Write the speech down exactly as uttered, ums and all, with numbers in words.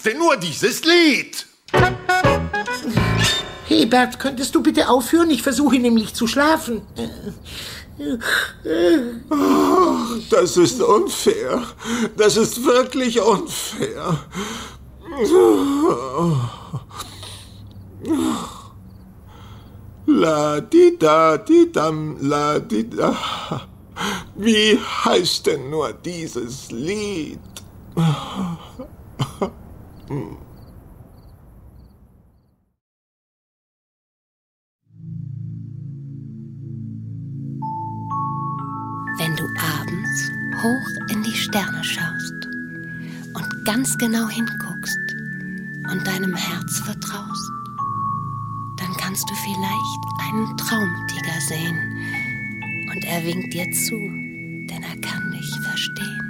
denn nur dieses Lied? Hebert, könntest du bitte aufhören? Ich versuche nämlich zu schlafen. Oh, das ist unfair. Das ist wirklich unfair. La di da di dam la di da. Wie heißt denn nur dieses Lied? Wenn du abends hoch in die Sterne schaust und ganz genau hinguckst und deinem Herz vertraust, dann kannst du vielleicht einen Traumtiger sehen und er winkt dir zu, denn er kann dich verstehen.